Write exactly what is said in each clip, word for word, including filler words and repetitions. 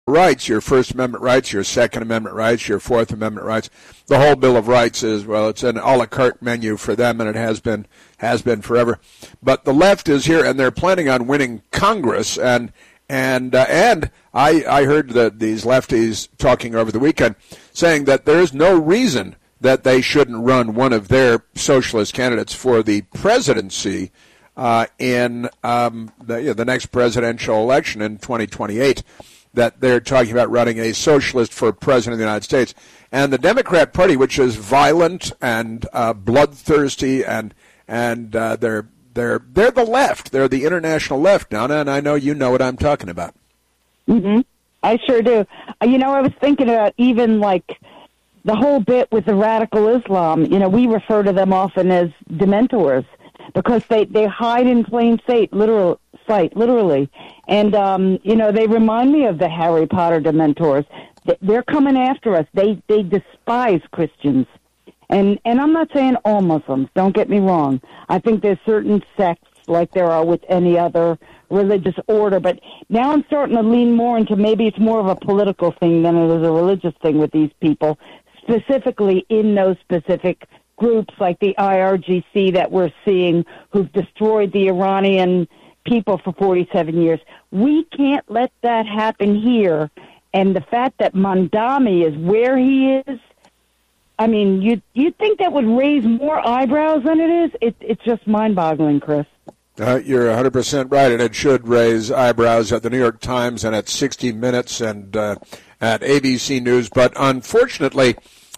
rights, your First Amendment rights, your Second Amendment rights, your Fourth Amendment rights. The whole Bill of Rights is, well, it's an a la carte menu for them, and it has been has been forever. But the left is here, and they're planning on winning Congress. And and uh, and I I heard that these lefties talking over the weekend saying that there is no reason that they shouldn't run one of their socialist candidates for the presidency uh, in um, the, you know, the next presidential election in twenty twenty-eight. That they're talking about running a socialist for president of the United States. And the Democrat Party, which is violent and uh, bloodthirsty, and and uh, they're they're they're the left. They're the international left, Donna, and I know you know what I'm talking about. Mm-hmm. I sure do. You know, I was thinking about even like the whole bit with the radical Islam. You know, we refer to them often as dementors because they, they hide in plain sight, literal sight, literally. And, um, you know, they remind me of the Harry Potter dementors. They're coming after us. They they despise Christians. And and I'm not saying all Muslims, don't get me wrong. I think there's certain sects, like there are with any other religious order. But now I'm starting to lean more into maybe it's more of a political thing than it is a religious thing with these people, specifically in those specific groups like the I R G C that we're seeing who've destroyed the Iranian people for forty-seven years. We can't let that happen here. And the fact that Mamdani is where he is, I mean, you you think that would raise more eyebrows than it is? It, it's just mind-boggling, Chris. Uh, you're one hundred percent right, and it should raise eyebrows at the New York Times and at sixty minutes and uh, at A B C News. But unfortunately,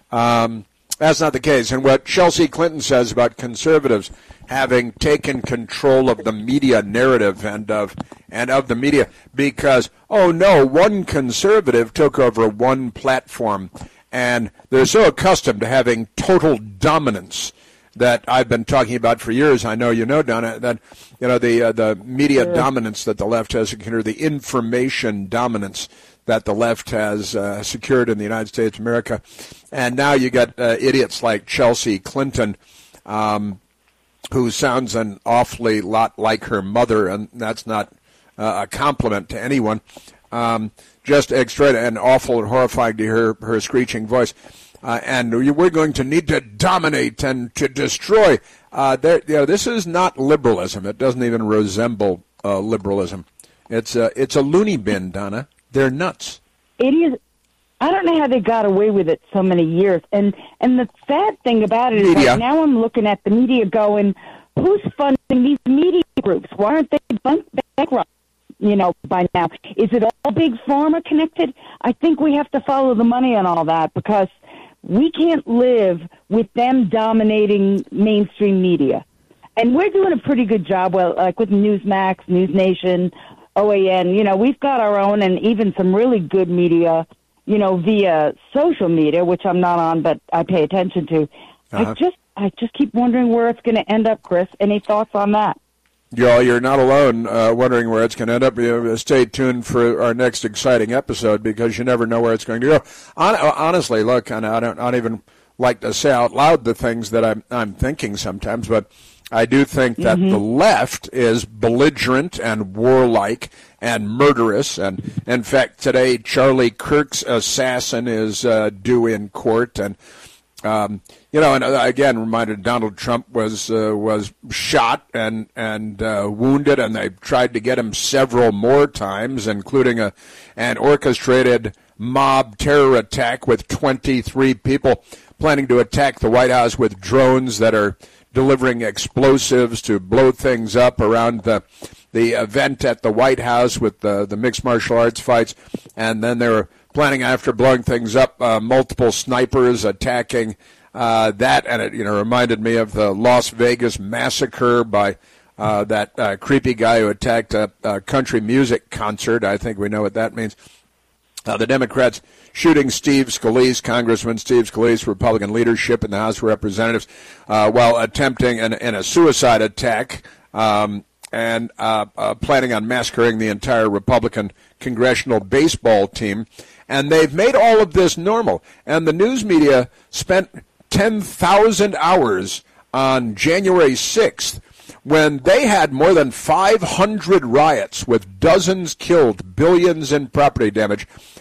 um, that's not the case. And what Chelsea Clinton says about conservatives having taken control of the media narrative and of and of the media because, oh, no, one conservative took over one platform, and they're so accustomed to having total dominance that I've been talking about for years. I know you know, Donna, that you know the uh, the media yeah. dominance that the left has secured, the information dominance that the left has uh, secured in the United States of America. And now you got uh, idiots like Chelsea Clinton, um, who sounds an awfully lot like her mother, and that's not uh, a compliment to anyone. Um, just extra and awful and horrifying to hear her screeching voice. Uh, and we're going to need to dominate and to destroy. Uh, there, you know, this is not liberalism. It doesn't even resemble uh, liberalism. It's a, it's a loony bin, Donna. They're nuts. It is. I don't know how they got away with it so many years. And and the sad thing about it is right now I'm looking at the media going, who's funding these media groups? Why aren't they bankrupt, you know, by now? Is it all big pharma connected? I think we have to follow the money on all that because we can't live with them dominating mainstream media. And we're doing a pretty good job, well, like with Newsmax, News Nation, O A N. You know, we've got our own and even some really good media, you know, via social media, which I'm not on, but I pay attention to. Uh-huh. I just I just keep wondering where it's going to end up, Chris. Any thoughts on that? Yeah, you're not alone uh, wondering where it's going to end up. You stay tuned for our next exciting episode because you never know where it's going to go. Hon- honestly, look, and I don't, I don't even like to say out loud the things that I'm, I'm thinking sometimes, but I do think that mm-hmm. the left is belligerent and warlike and murderous. And, in fact, today Charlie Kirk's assassin is uh, due in court. And, um, you know, and again, reminded Donald Trump was uh, was shot and, and uh, wounded, and they tried to get him several more times, including a an orchestrated mob terror attack with twenty-three people planning to attack the White House with drones that are delivering explosives to blow things up around the the event at the White House with the, the mixed martial arts fights. And then they were planning, after blowing things up, uh, multiple snipers attacking uh, that. And it, you know, reminded me of the Las Vegas massacre by uh, that uh, creepy guy who attacked a, a country music concert. I think we know what that means. Uh, the Democrats shooting Steve Scalise, Congressman Steve Scalise, Republican leadership in the House of Representatives, uh, while attempting an, an, a suicide attack um, and uh, uh, planning on massacring the entire Republican congressional baseball team. And they've made all of this normal. And the news media spent ten thousand hours on January sixth when they had more than five hundred riots with dozens killed, billions in property damage,